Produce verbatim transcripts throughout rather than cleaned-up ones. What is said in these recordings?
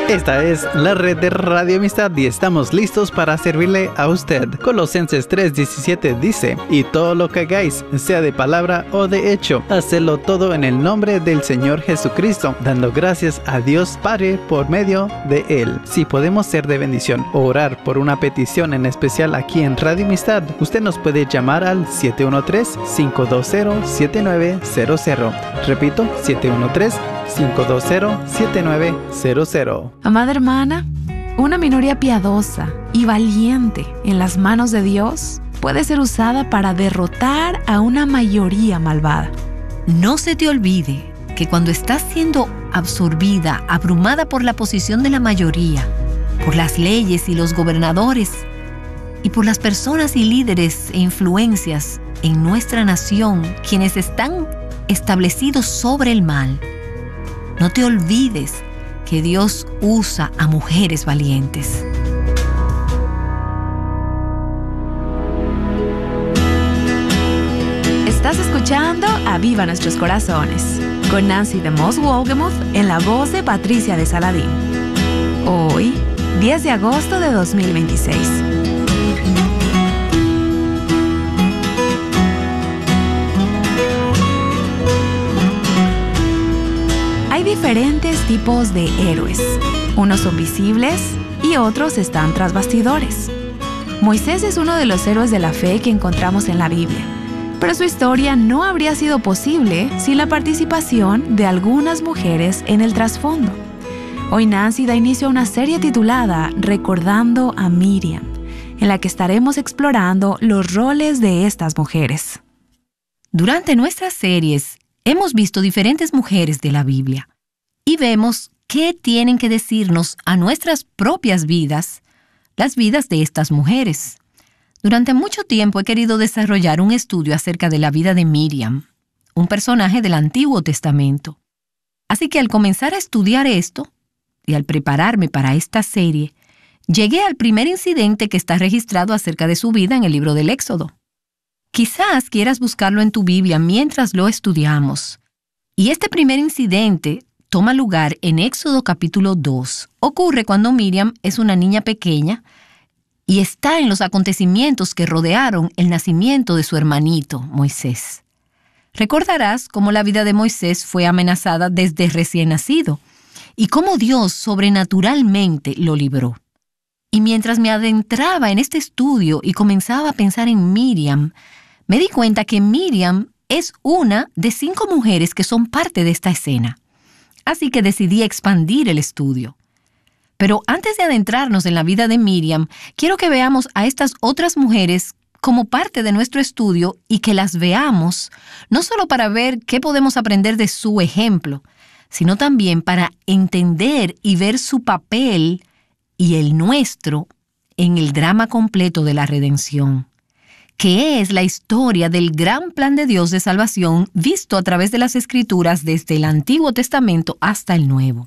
Esta es la red de Radio Amistad y estamos listos para servirle a usted. Colosenses tres diecisiete dice: y todo lo que hagáis, sea de palabra o de hecho, hacedlo todo en el nombre del Señor Jesucristo, dando gracias a Dios Padre por medio de Él. Si podemos ser de bendición o orar por una petición en especial aquí en Radio Amistad, usted nos puede llamar al siete uno tres, cinco dos cero, siete nueve cero cero. Repito, siete uno tres, cinco dos cero, siete nueve cero cero. Amada hermana, una minoría piadosa y valiente en las manos de Dios puede ser usada para derrotar a una mayoría malvada. No se te olvide que cuando estás siendo absorbida, abrumada por la posición de la mayoría, por las leyes y los gobernadores, y por las personas y líderes e influencias en nuestra nación, quienes están establecidos sobre el mal, no te olvides que Dios usa a mujeres valientes. Estás escuchando Aviva Nuestros Corazones con Nancy DeMoss Wolgemuth en la voz de Patricia de Saladín. Hoy, diez de agosto de dos mil veintiséis. Hay diferentes tipos de héroes. Unos son visibles y otros están tras bastidores. Moisés es uno de los héroes de la fe que encontramos en la Biblia, pero su historia no habría sido posible sin la participación de algunas mujeres en el trasfondo. Hoy Nancy da inicio a una serie titulada Recordando a Miriam, en la que estaremos explorando los roles de estas mujeres. Durante nuestras series, hemos visto diferentes mujeres de la Biblia y vemos qué tienen que decirnos a nuestras propias vidas, las vidas de estas mujeres. Durante mucho tiempo he querido desarrollar un estudio acerca de la vida de Miriam, un personaje del Antiguo Testamento. Así que al comenzar a estudiar esto, y al prepararme para esta serie, llegué al primer incidente que está registrado acerca de su vida en el libro del Éxodo. Quizás quieras buscarlo en tu Biblia mientras lo estudiamos. Y este primer incidente toma lugar en Éxodo capítulo dos. Ocurre cuando Miriam es una niña pequeña y está en los acontecimientos que rodearon el nacimiento de su hermanito, Moisés. Recordarás cómo la vida de Moisés fue amenazada desde recién nacido y cómo Dios sobrenaturalmente lo libró. Y mientras me adentraba en este estudio y comenzaba a pensar en Miriam, me di cuenta que Miriam es una de cinco mujeres que son parte de esta escena. Así que decidí expandir el estudio. Pero antes de adentrarnos en la vida de Miriam, quiero que veamos a estas otras mujeres como parte de nuestro estudio y que las veamos no solo para ver qué podemos aprender de su ejemplo, sino también para entender y ver su papel y el nuestro en el drama completo de la redención, que es la historia del gran plan de Dios de salvación visto a través de las Escrituras desde el Antiguo Testamento hasta el Nuevo.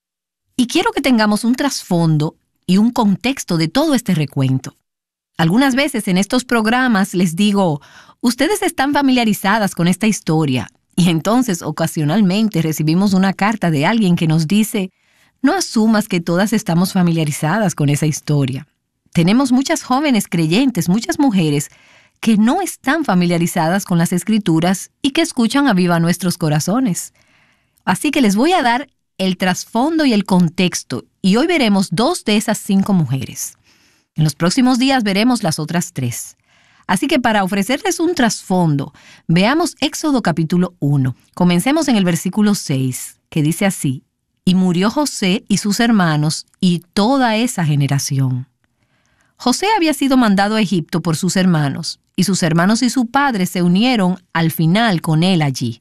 Y quiero que tengamos un trasfondo y un contexto de todo este recuento. Algunas veces en estos programas les digo, ustedes están familiarizadas con esta historia, y entonces ocasionalmente recibimos una carta de alguien que nos dice, no asumas que todas estamos familiarizadas con esa historia. Tenemos muchas jóvenes creyentes, muchas mujeres que no están familiarizadas con las Escrituras y que escuchan a Viva Nuestros Corazones. Así que les voy a dar el trasfondo y el contexto, y hoy veremos dos de esas cinco mujeres. En los próximos días veremos las otras tres. Así que para ofrecerles un trasfondo, veamos Éxodo capítulo uno. Comencemos en el versículo seis, que dice así, y murió José y sus hermanos y toda esa generación. José había sido mandado a Egipto por sus hermanos, y sus hermanos y su padre se unieron al final con él allí.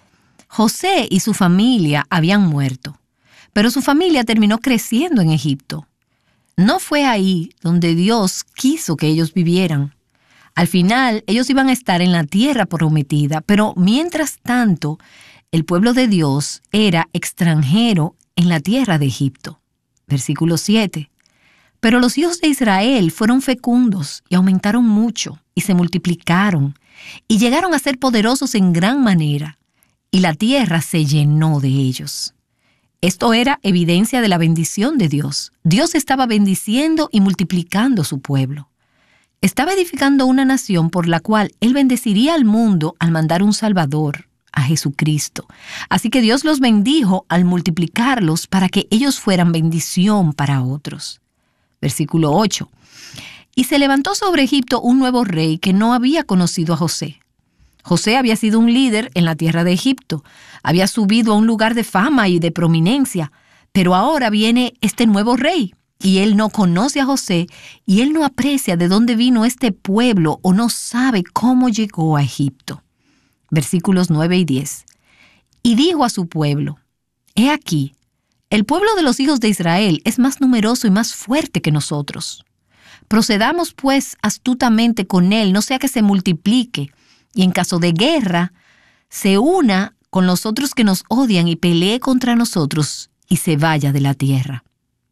José y su familia habían muerto, pero su familia terminó creciendo en Egipto. No fue ahí donde Dios quiso que ellos vivieran. Al final, ellos iban a estar en la tierra prometida, pero mientras tanto, el pueblo de Dios era extranjero en la tierra de Egipto. Versículo siete. Pero los hijos de Israel fueron fecundos y aumentaron mucho y se multiplicaron y llegaron a ser poderosos en gran manera, y la tierra se llenó de ellos. Esto era evidencia de la bendición de Dios. Dios estaba bendiciendo y multiplicando su pueblo. Estaba edificando una nación por la cual Él bendeciría al mundo al mandar un Salvador, a Jesucristo. Así que Dios los bendijo al multiplicarlos para que ellos fueran bendición para otros. Versículo ocho. Y se levantó sobre Egipto un nuevo rey que no había conocido a José. José había sido un líder en la tierra de Egipto, había subido a un lugar de fama y de prominencia, pero ahora viene este nuevo rey, y él no conoce a José, y él no aprecia de dónde vino este pueblo o no sabe cómo llegó a Egipto. Versículos nueve y diez. Y dijo a su pueblo: He aquí, el pueblo de los hijos de Israel es más numeroso y más fuerte que nosotros. Procedamos pues astutamente con él, no sea que se multiplique, y en caso de guerra, se una con los otros que nos odian y pelee contra nosotros y se vaya de la tierra.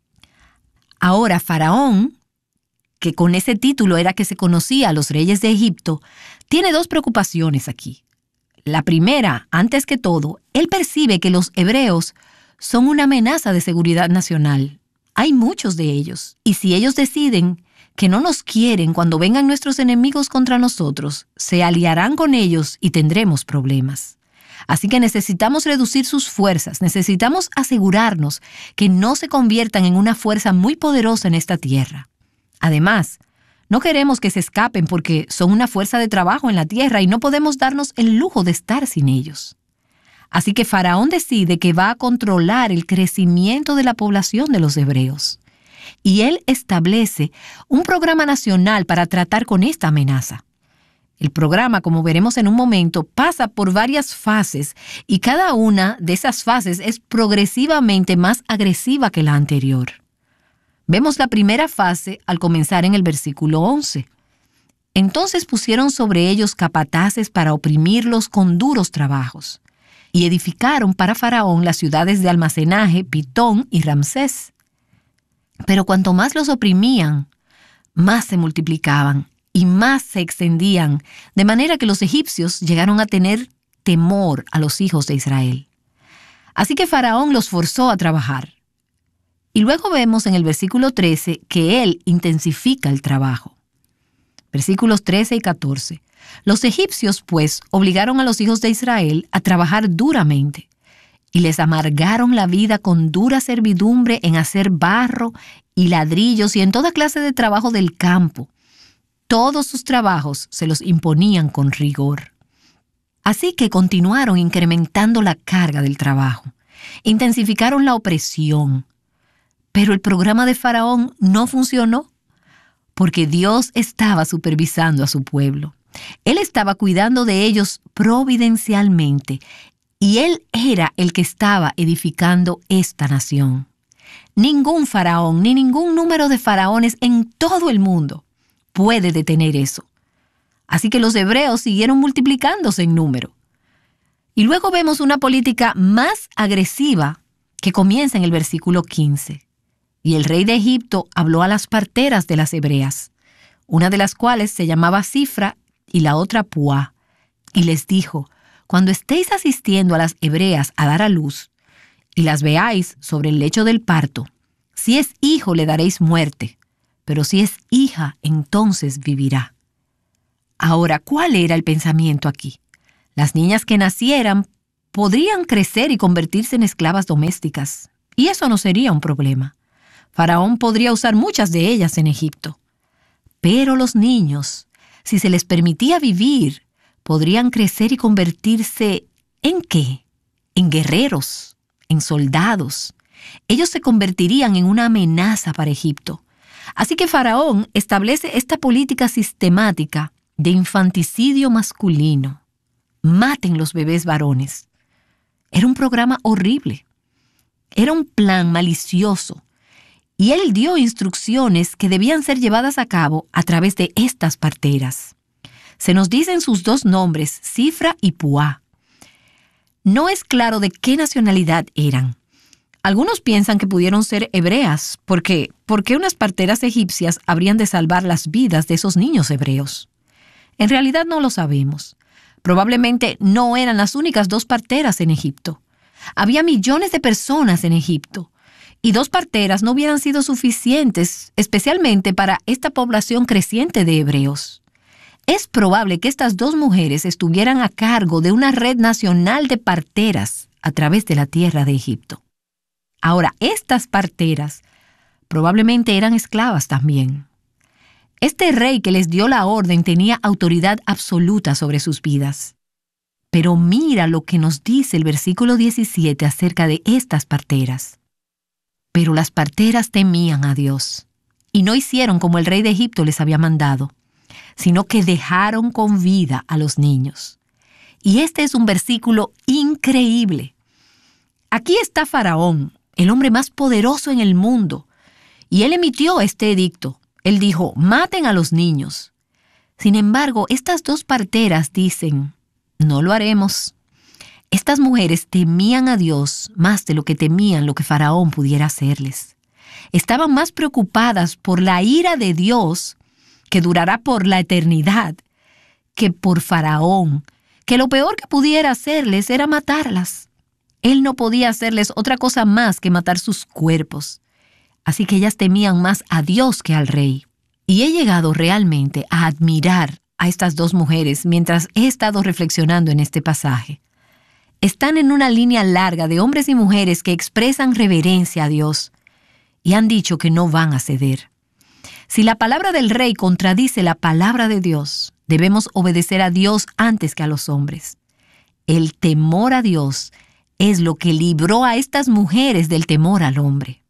Ahora Faraón, que con ese título era que se conocía a los reyes de Egipto, tiene dos preocupaciones aquí. La primera, antes que todo, él percibe que los hebreos son una amenaza de seguridad nacional. Hay muchos de ellos, y si ellos deciden que no nos quieren cuando vengan nuestros enemigos contra nosotros, se aliarán con ellos y tendremos problemas. Así que necesitamos reducir sus fuerzas, necesitamos asegurarnos que no se conviertan en una fuerza muy poderosa en esta tierra. Además, no queremos que se escapen porque son una fuerza de trabajo en la tierra y no podemos darnos el lujo de estar sin ellos. Así que Faraón decide que va a controlar el crecimiento de la población de los hebreos. Y él establece un programa nacional para tratar con esta amenaza. El programa, como veremos en un momento, pasa por varias fases y cada una de esas fases es progresivamente más agresiva que la anterior. Vemos la primera fase al comenzar en el versículo once. Entonces pusieron sobre ellos capataces para oprimirlos con duros trabajos, y edificaron para Faraón las ciudades de almacenaje, Pitón y Ramsés. Pero cuanto más los oprimían, más se multiplicaban y más se extendían, de manera que los egipcios llegaron a tener temor a los hijos de Israel. Así que Faraón los forzó a trabajar. Y luego vemos en el versículo trece que él intensifica el trabajo. Versículos trece y catorce. Los egipcios, pues, obligaron a los hijos de Israel a trabajar duramente, y les amargaron la vida con dura servidumbre en hacer barro y ladrillos y en toda clase de trabajo del campo. Todos sus trabajos se los imponían con rigor. Así que continuaron incrementando la carga del trabajo, intensificaron la opresión. Pero el programa de Faraón no funcionó, porque Dios estaba supervisando a su pueblo. Él estaba cuidando de ellos providencialmente, y él era el que estaba edificando esta nación. Ningún faraón, ni ningún número de faraones en todo el mundo puede detener eso. Así que los hebreos siguieron multiplicándose en número. Y luego vemos una política más agresiva que comienza en el versículo quince. Y el rey de Egipto habló a las parteras de las hebreas, una de las cuales se llamaba Cifra y la otra Puá, y les dijo: cuando estéis asistiendo a las hebreas a dar a luz, y las veáis sobre el lecho del parto, si es hijo le daréis muerte, pero si es hija, entonces vivirá. Ahora, ¿cuál era el pensamiento aquí? Las niñas que nacieran podrían crecer y convertirse en esclavas domésticas, y eso no sería un problema. Faraón podría usar muchas de ellas en Egipto. Pero los niños, si se les permitía vivir, podrían crecer y convertirse ¿en qué? En guerreros, en soldados. Ellos se convertirían en una amenaza para Egipto. Así que Faraón establece esta política sistemática de infanticidio masculino. Maten los bebés varones. Era un programa horrible. Era un plan malicioso. Y él dio instrucciones que debían ser llevadas a cabo a través de estas parteras. Se nos dicen sus dos nombres, Cifra y Puá. No es claro de qué nacionalidad eran. Algunos piensan que pudieron ser hebreas, porque ¿por qué unas parteras egipcias habrían de salvar las vidas de esos niños hebreos? En realidad no lo sabemos. Probablemente no eran las únicas dos parteras en Egipto. Había millones de personas en Egipto, y dos parteras no hubieran sido suficientes, especialmente para esta población creciente de hebreos. Es probable que estas dos mujeres estuvieran a cargo de una red nacional de parteras a través de la tierra de Egipto. Ahora, estas parteras probablemente eran esclavas también. Este rey que les dio la orden tenía autoridad absoluta sobre sus vidas. Pero mira lo que nos dice el versículo diecisiete acerca de estas parteras. Pero las parteras temían a Dios, y no hicieron como el rey de Egipto les había mandado, sino que dejaron con vida a los niños. Y este es un versículo increíble. Aquí está Faraón, el hombre más poderoso en el mundo, y él emitió este edicto. Él dijo, maten a los niños. Sin embargo, estas dos parteras dicen, no lo haremos. Estas mujeres temían a Dios más de lo que temían lo que Faraón pudiera hacerles. Estaban más preocupadas por la ira de Dios, que durará por la eternidad, que por Faraón, que lo peor que pudiera hacerles era matarlas. Él no podía hacerles otra cosa más que matar sus cuerpos. Así que ellas temían más a Dios que al rey. Y he llegado realmente a admirar a estas dos mujeres mientras he estado reflexionando en este pasaje. Están en una línea larga de hombres y mujeres que expresan reverencia a Dios y han dicho que no van a ceder. Si la palabra del rey contradice la palabra de Dios, debemos obedecer a Dios antes que a los hombres. El temor a Dios es lo que libró a estas mujeres del temor al hombre.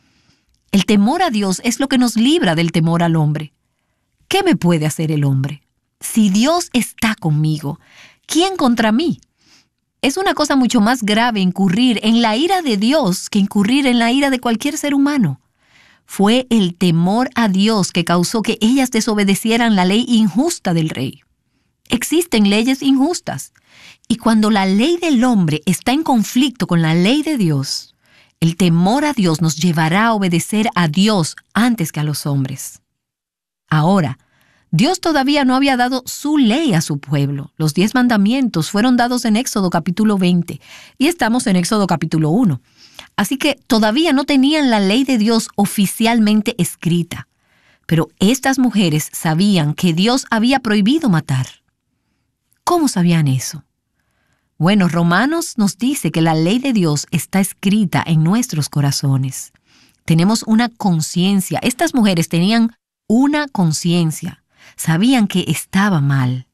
El temor a Dios es lo que nos libra del temor al hombre. ¿Qué me puede hacer el hombre? Si Dios está conmigo, ¿quién contra mí? Es una cosa mucho más grave incurrir en la ira de Dios que incurrir en la ira de cualquier ser humano. Fue el temor a Dios que causó que ellas desobedecieran la ley injusta del rey. Existen leyes injustas, y cuando la ley del hombre está en conflicto con la ley de Dios, el temor a Dios nos llevará a obedecer a Dios antes que a los hombres. Ahora, Dios todavía no había dado su ley a su pueblo. Los diez mandamientos fueron dados en Éxodo capítulo veinte y estamos en Éxodo capítulo uno. Así que todavía no tenían la ley de Dios oficialmente escrita. Pero estas mujeres sabían que Dios había prohibido matar. ¿Cómo sabían eso? Bueno, Romanos nos dice que la ley de Dios está escrita en nuestros corazones. Tenemos una conciencia. Estas mujeres tenían una conciencia. Sabían que estaba mal.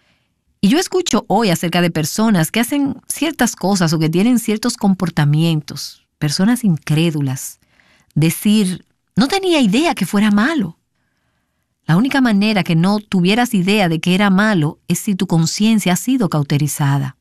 Y yo escucho hoy acerca de personas que hacen ciertas cosas o que tienen ciertos comportamientos, personas incrédulas, decir, no tenía idea que fuera malo. La única manera que no tuvieras idea de que era malo es si tu conciencia ha sido cauterizada.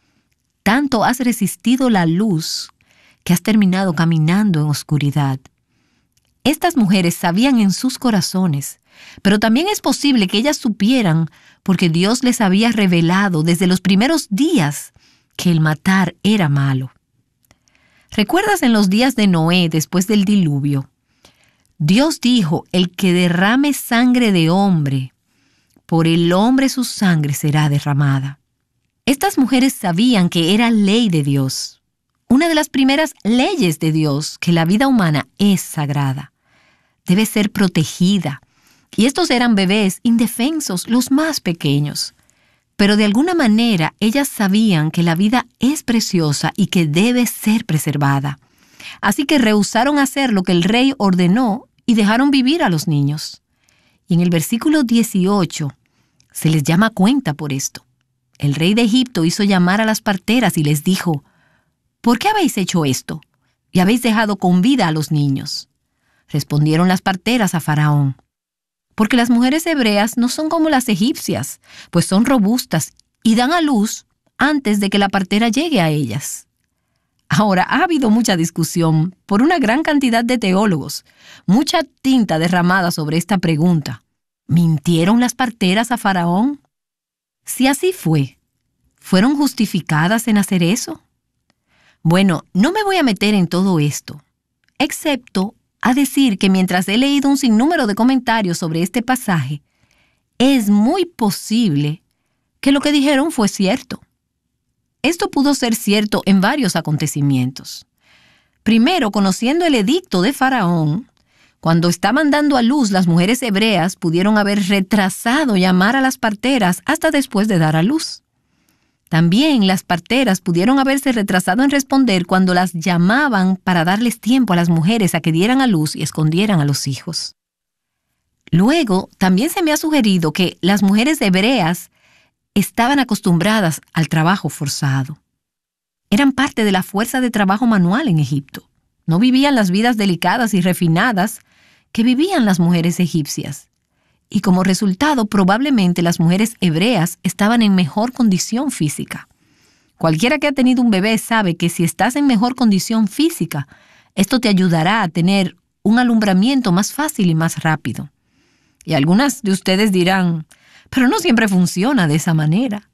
Tanto has resistido la luz que has terminado caminando en oscuridad. Estas mujeres sabían en sus corazones, pero también es posible que ellas supieran, porque Dios les había revelado desde los primeros días que el matar era malo. ¿Recuerdas en los días de Noé después del diluvio? Dios dijo, el que derrame sangre de hombre, por el hombre su sangre será derramada. Estas mujeres sabían que era ley de Dios, una de las primeras leyes de Dios, que la vida humana es sagrada, debe ser protegida. Y estos eran bebés indefensos, los más pequeños. Pero de alguna manera ellas sabían que la vida es preciosa y que debe ser preservada. Así que rehusaron hacer lo que el rey ordenó y dejaron vivir a los niños. Y en el versículo dieciocho se les llama a cuenta por esto. El rey de Egipto hizo llamar a las parteras y les dijo, ¿por qué habéis hecho esto? Y habéis dejado con vida a los niños. Respondieron las parteras a Faraón, porque las mujeres hebreas no son como las egipcias, pues son robustas y dan a luz antes de que la partera llegue a ellas. Ahora, ha habido mucha discusión por una gran cantidad de teólogos, mucha tinta derramada sobre esta pregunta. ¿Mintieron las parteras a Faraón? Si así fue, ¿fueron justificadas en hacer eso? Bueno, no me voy a meter en todo esto, excepto a decir que mientras he leído un sinnúmero de comentarios sobre este pasaje, es muy posible que lo que dijeron fue cierto. esto pudo ser cierto en varios acontecimientos. Primero, conociendo el edicto de Faraón, cuando estaban dando a luz, las mujeres hebreas pudieron haber retrasado llamar a las parteras hasta después de dar a luz. También las parteras pudieron haberse retrasado en responder cuando las llamaban para darles tiempo a las mujeres a que dieran a luz y escondieran a los hijos. Luego, también se me ha sugerido que las mujeres hebreas estaban acostumbradas al trabajo forzado. Eran parte de la fuerza de trabajo manual en Egipto. No vivían las vidas delicadas y refinadas que vivían las mujeres egipcias. Y como resultado, probablemente las mujeres hebreas estaban en mejor condición física. Cualquiera que ha tenido un bebé sabe que si estás en mejor condición física, esto te ayudará a tener un alumbramiento más fácil y más rápido. Y algunas de ustedes dirán, pero no siempre funciona de esa manera.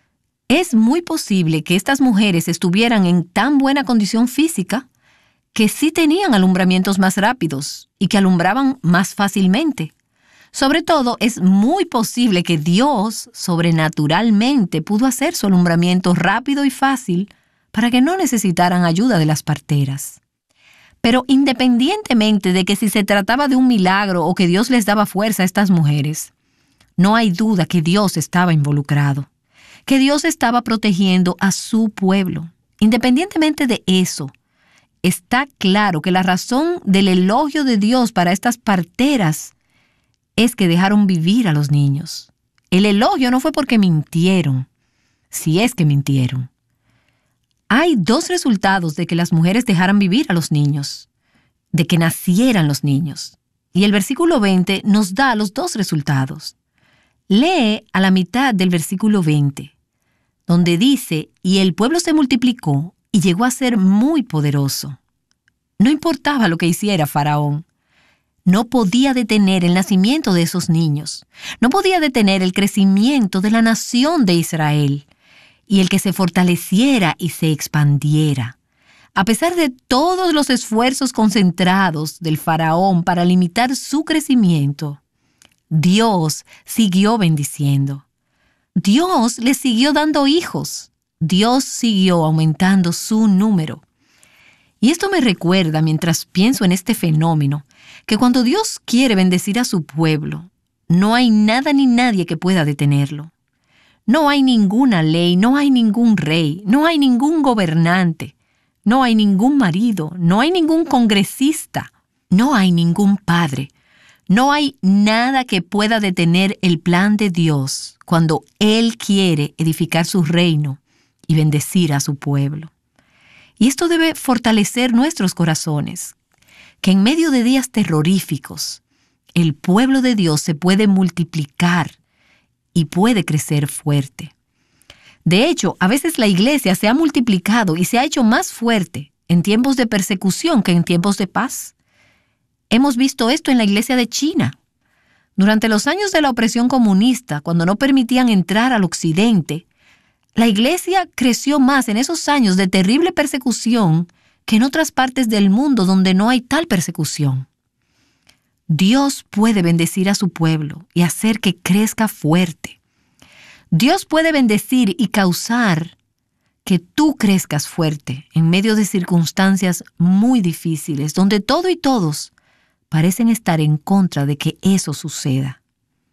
Es muy posible que estas mujeres estuvieran en tan buena condición física que sí tenían alumbramientos más rápidos y que alumbraban más fácilmente. Sobre todo, es muy posible que Dios sobrenaturalmente pudo hacer su alumbramiento rápido y fácil para que no necesitaran ayuda de las parteras. Pero independientemente de que si se trataba de un milagro o que Dios les daba fuerza a estas mujeres, no hay duda que Dios estaba involucrado, que Dios estaba protegiendo a su pueblo. Independientemente de eso, está claro que la razón del elogio de Dios para estas parteras es que dejaron vivir a los niños. El elogio no fue porque mintieron, si es que mintieron. Hay dos resultados de que las mujeres dejaran vivir a los niños, de que nacieran los niños. Y el versículo veinte nos da los dos resultados. Lee a la mitad del versículo veinte, donde dice, y el pueblo se multiplicó y llegó a ser muy poderoso. No importaba lo que hiciera Faraón. No podía detener el nacimiento de esos niños. No podía detener el crecimiento de la nación de Israel y el que se fortaleciera y se expandiera. A pesar de todos los esfuerzos concentrados del Faraón para limitar su crecimiento, Dios siguió bendiciendo. Dios les siguió dando hijos. Dios siguió aumentando su número. Y esto me recuerda, mientras pienso en este fenómeno, que cuando Dios quiere bendecir a su pueblo, no hay nada ni nadie que pueda detenerlo. No hay ninguna ley, no hay ningún rey, no hay ningún gobernante, no hay ningún marido, no hay ningún congresista, no hay ningún padre. No hay nada que pueda detener el plan de Dios cuando Él quiere edificar su reino y bendecir a su pueblo. Y esto debe fortalecer nuestros corazones, que en medio de días terroríficos, el pueblo de Dios se puede multiplicar y puede crecer fuerte. De hecho, a veces la iglesia se ha multiplicado y se ha hecho más fuerte en tiempos de persecución que en tiempos de paz. Hemos visto esto en la iglesia de China. Durante los años de la opresión comunista, cuando no permitían entrar al occidente, la iglesia creció más en esos años de terrible persecución que en otras partes del mundo donde no hay tal persecución. Dios puede bendecir a su pueblo y hacer que crezca fuerte. Dios puede bendecir y causar que tú crezcas fuerte en medio de circunstancias muy difíciles, donde todo y todos parecen estar en contra de que eso suceda.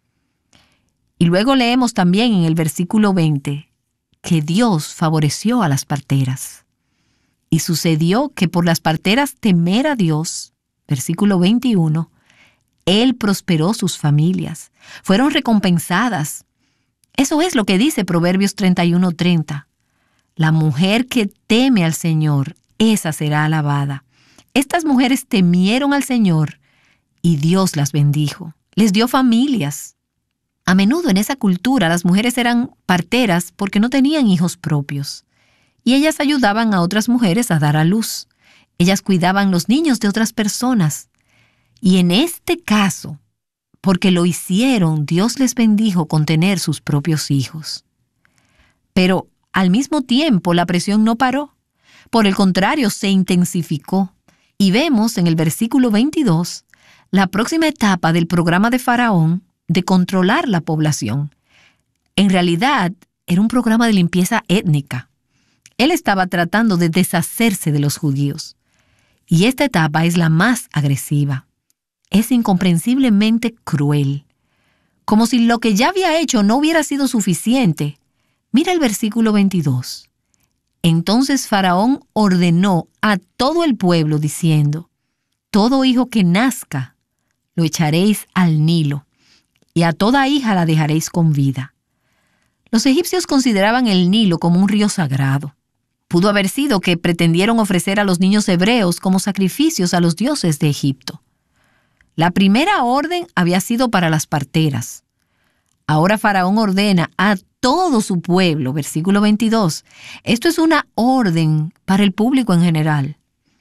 Y luego leemos también en el versículo veinte que Dios favoreció a las parteras. Y sucedió que por las parteras temer a Dios, versículo veintiuno, Él prosperó sus familias, fueron recompensadas. Eso es lo que dice Proverbios treinta y uno treinta. La mujer que teme al Señor, esa será alabada. Estas mujeres temieron al Señor y Dios las bendijo. Les dio familias. A menudo en esa cultura las mujeres eran parteras porque no tenían hijos propios. Y ellas ayudaban a otras mujeres a dar a luz. Ellas cuidaban los niños de otras personas. Y en este caso, porque lo hicieron, Dios les bendijo con tener sus propios hijos. Pero al mismo tiempo la presión no paró. Por el contrario, se intensificó. Y vemos en el versículo veintidós la próxima etapa del programa de Faraón de controlar la población. En realidad, era un programa de limpieza étnica. Él estaba tratando de deshacerse de los judíos. Y esta etapa es la más agresiva. Es incomprensiblemente cruel. Como si lo que ya había hecho no hubiera sido suficiente. Mira el versículo veintidós. Entonces Faraón ordenó a todo el pueblo diciendo: todo hijo que nazca lo echaréis al Nilo, y a toda hija la dejaréis con vida. Los egipcios consideraban el Nilo como un río sagrado. Pudo haber sido que pretendieron ofrecer a los niños hebreos como sacrificios a los dioses de Egipto. La primera orden había sido para las parteras. Ahora Faraón ordena a todo su pueblo, versículo veintidós. Esto es una orden para el público en general.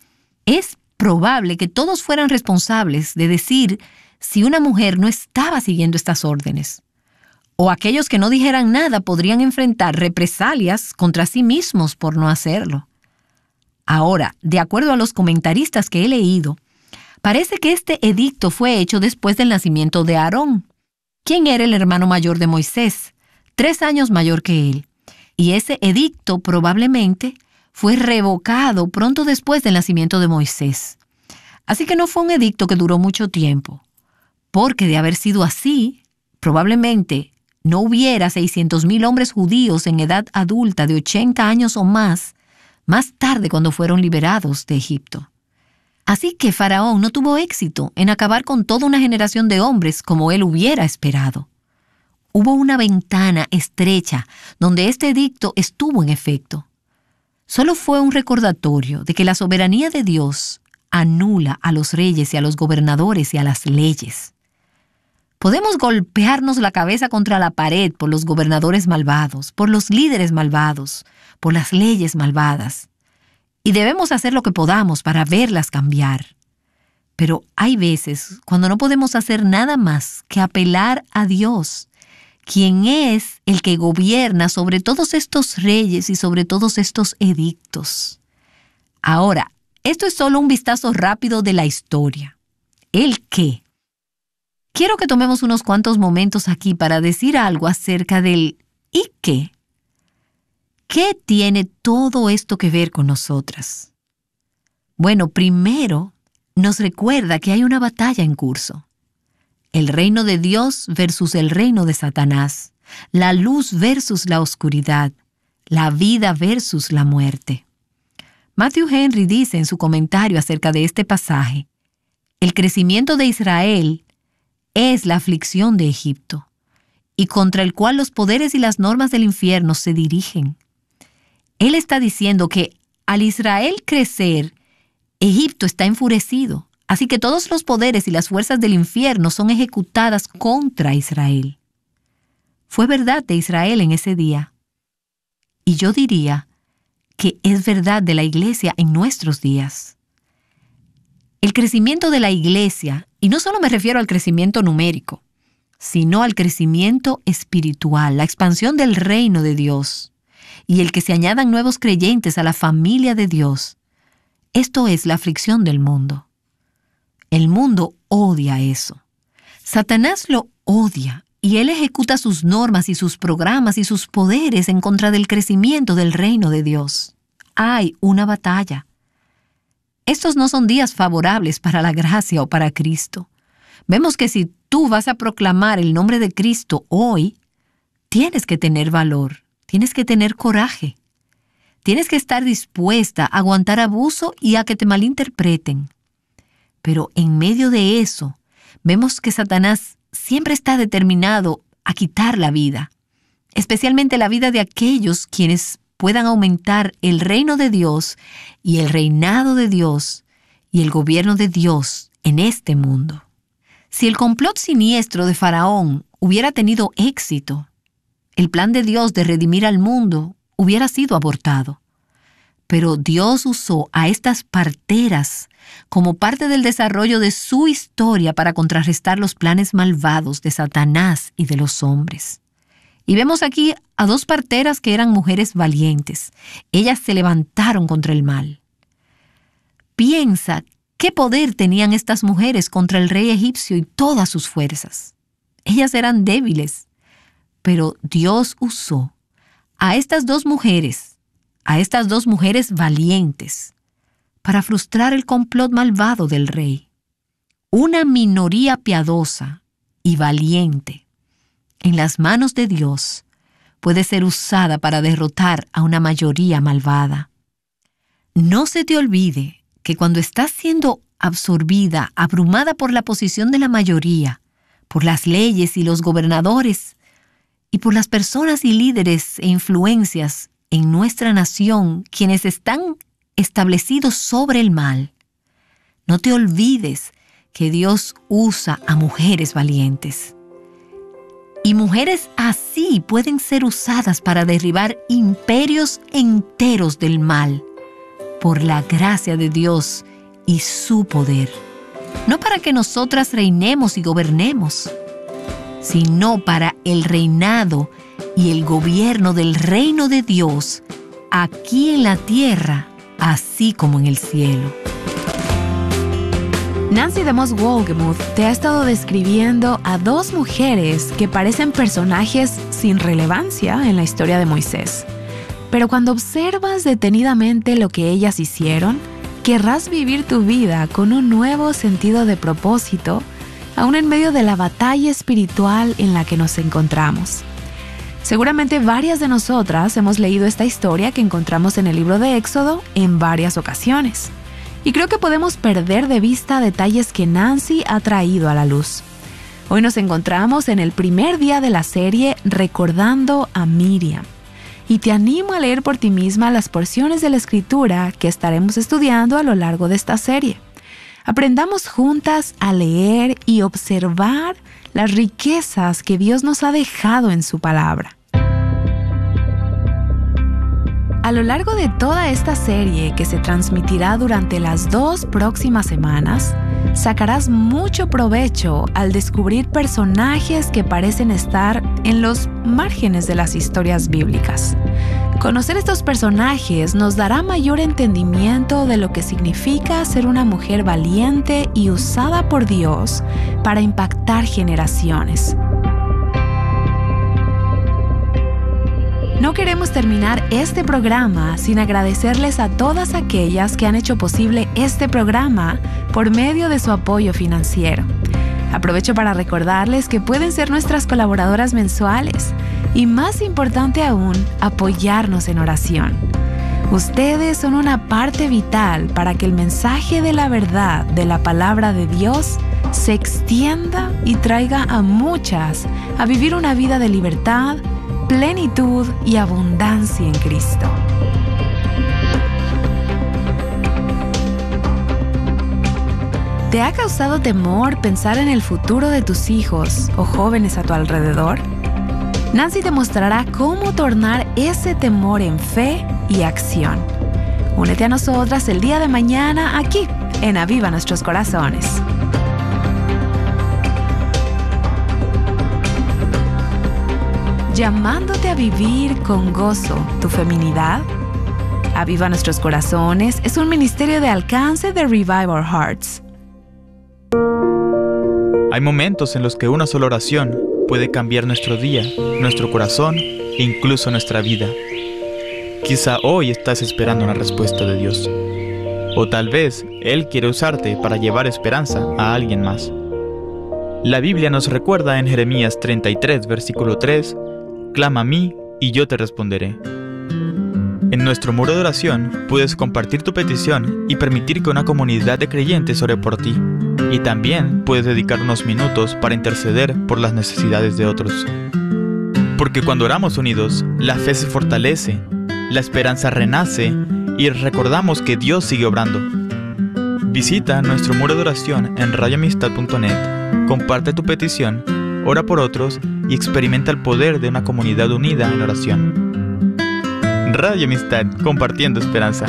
Es probable que todos fueran responsables de decir si una mujer no estaba siguiendo estas órdenes. O aquellos que no dijeran nada podrían enfrentar represalias contra sí mismos por no hacerlo. Ahora, de acuerdo a los comentaristas que he leído, parece que este edicto fue hecho después del nacimiento de Aarón, quien era el hermano mayor de Moisés, tres años mayor que él. Y ese edicto probablemente fue revocado pronto después del nacimiento de Moisés. Así que no fue un edicto que duró mucho tiempo, porque de haber sido así, probablemente no hubiera seiscientos mil hombres judíos en edad adulta de ochenta años o más, más tarde cuando fueron liberados de Egipto. Así que Faraón no tuvo éxito en acabar con toda una generación de hombres como él hubiera esperado. Hubo una ventana estrecha donde este edicto estuvo en efecto. Solo fue un recordatorio de que la soberanía de Dios anula a los reyes y a los gobernadores y a las leyes. Podemos golpearnos la cabeza contra la pared por los gobernadores malvados, por los líderes malvados, por las leyes malvadas. Y debemos hacer lo que podamos para verlas cambiar. Pero hay veces cuando no podemos hacer nada más que apelar a Dios, quien es el que gobierna sobre todos estos reyes y sobre todos estos edictos. Ahora, esto es solo un vistazo rápido de la historia. ¿El qué? Quiero que tomemos unos cuantos momentos aquí para decir algo acerca del ¿y qué? ¿Qué tiene todo esto que ver con nosotras? Bueno, primero nos recuerda que hay una batalla en curso. El reino de Dios versus el reino de Satanás. La luz versus la oscuridad. La vida versus la muerte. Matthew Henry dice en su comentario acerca de este pasaje: el crecimiento de Israel es la aflicción de Egipto, y contra el cual los poderes y las normas del infierno se dirigen. Él está diciendo que al Israel crecer, Egipto está enfurecido, así que todos los poderes y las fuerzas del infierno son ejecutadas contra Israel. Fue verdad de Israel en ese día. Y yo diría que es verdad de la iglesia en nuestros días. El crecimiento de la iglesia, y no solo me refiero al crecimiento numérico, sino al crecimiento espiritual, la expansión del reino de Dios, y el que se añadan nuevos creyentes a la familia de Dios. Esto es la aflicción del mundo. El mundo odia eso. Satanás lo odia, y él ejecuta sus normas y sus programas y sus poderes en contra del crecimiento del reino de Dios. Hay una batalla. Estos no son días favorables para la gracia o para Cristo. Vemos que si tú vas a proclamar el nombre de Cristo hoy, tienes que tener valor, tienes que tener coraje. Tienes que estar dispuesta a aguantar abuso y a que te malinterpreten. Pero en medio de eso, vemos que Satanás siempre está determinado a quitar la vida, especialmente la vida de aquellos quienes puedan aumentar el reino de Dios y el reinado de Dios y el gobierno de Dios en este mundo. Si el complot siniestro de Faraón hubiera tenido éxito, el plan de Dios de redimir al mundo hubiera sido abortado. Pero Dios usó a estas parteras como parte del desarrollo de su historia para contrarrestar los planes malvados de Satanás y de los hombres. Y vemos aquí a dos parteras que eran mujeres valientes. Ellas se levantaron contra el mal. Piensa qué poder tenían estas mujeres contra el rey egipcio y todas sus fuerzas. Ellas eran débiles, pero Dios usó a estas dos mujeres, a estas dos mujeres valientes para frustrar el complot malvado del rey. Una minoría piadosa y valiente en las manos de Dios puede ser usada para derrotar a una mayoría malvada. No se te olvide que cuando estás siendo absorbida, abrumada por la posición de la mayoría, por las leyes y los gobernadores, y por las personas y líderes e influencias en nuestra nación, quienes están establecidos sobre el mal, no te olvides que Dios usa a mujeres valientes. Y mujeres así pueden ser usadas para derribar imperios enteros del mal, por la gracia de Dios y su poder. No para que nosotras reinemos y gobernemos, sino para el reinado y el gobierno del reino de Dios aquí en la tierra, así como en el cielo. Nancy DeMoss Wolgemuth te ha estado describiendo a dos mujeres que parecen personajes sin relevancia en la historia de Moisés. Pero cuando observas detenidamente lo que ellas hicieron, querrás vivir tu vida con un nuevo sentido de propósito, aún en medio de la batalla espiritual en la que nos encontramos. Seguramente varias de nosotras hemos leído esta historia que encontramos en el libro de Éxodo en varias ocasiones. Y creo que podemos perder de vista detalles que Nancy ha traído a la luz. Hoy nos encontramos en el primer día de la serie Recordando a Miriam. Y te animo a leer por ti misma las porciones de la Escritura que estaremos estudiando a lo largo de esta serie. Aprendamos juntas a leer y observar las riquezas que Dios nos ha dejado en su palabra. A lo largo de toda esta serie que se transmitirá durante las dos próximas semanas, sacarás mucho provecho al descubrir personajes que parecen estar en los márgenes de las historias bíblicas. Conocer estos personajes nos dará mayor entendimiento de lo que significa ser una mujer valiente y usada por Dios para impactar generaciones. No queremos terminar este programa sin agradecerles a todas aquellas que han hecho posible este programa por medio de su apoyo financiero. Aprovecho para recordarles que pueden ser nuestras colaboradoras mensuales y, más importante aún, apoyarnos en oración. Ustedes son una parte vital para que el mensaje de la verdad de la palabra de Dios se extienda y traiga a muchas a vivir una vida de libertad, plenitud y abundancia en Cristo. ¿Te ha causado temor pensar en el futuro de tus hijos o jóvenes a tu alrededor? Nancy te mostrará cómo tornar ese temor en fe y acción. Únete a nosotras el día de mañana aquí en Aviva Nuestros Corazones. Llamándote a vivir con gozo tu feminidad. Aviva Nuestros Corazones es un ministerio de alcance de Revive Our Hearts. Hay momentos en los que una sola oración puede cambiar nuestro día, nuestro corazón e incluso nuestra vida. Quizá hoy estás esperando una respuesta de Dios. O tal vez Él quiere usarte para llevar esperanza a alguien más. La Biblia nos recuerda en Jeremías treinta y tres, versículo tres, «Clama a mí y yo te responderé». En nuestro muro de oración puedes compartir tu petición y permitir que una comunidad de creyentes ore por ti. Y también puedes dedicar unos minutos para interceder por las necesidades de otros. Porque cuando oramos unidos, la fe se fortalece, la esperanza renace y recordamos que Dios sigue obrando. Visita nuestro muro de oración en radio amistad punto net, comparte tu petición, ora por otros y experimenta el poder de una comunidad unida en oración. Radio Amistad, compartiendo esperanza.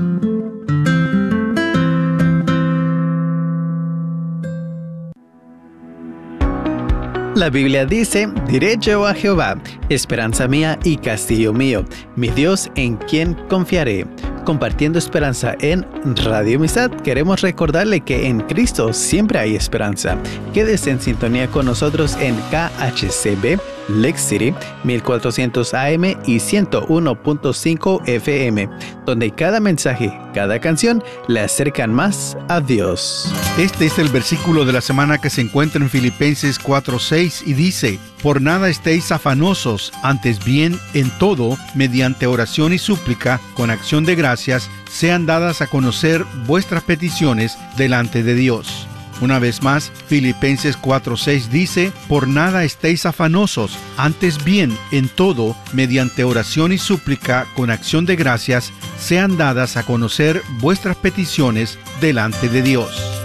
La Biblia dice, diré yo a Jehová, esperanza mía y castillo mío, mi Dios en quien confiaré. Compartiendo esperanza en Radio Amistad, queremos recordarle que en Cristo siempre hay esperanza. Quédese en sintonía con nosotros en K H C B Lex City, mil cuatrocientos A M y ciento uno punto cinco F M, donde cada mensaje, cada canción le acercan más a Dios. Este es el versículo de la semana que se encuentra en Filipenses cuatro seis y dice: Por nada estéis afanosos, antes bien en todo, mediante oración y súplica, con acción de gracias, sean dadas a conocer vuestras peticiones delante de Dios. Una vez más, Filipenses cuatro seis dice: Por nada estéis afanosos, antes bien, en todo, mediante oración y súplica, con acción de gracias, sean dadas a conocer vuestras peticiones delante de Dios.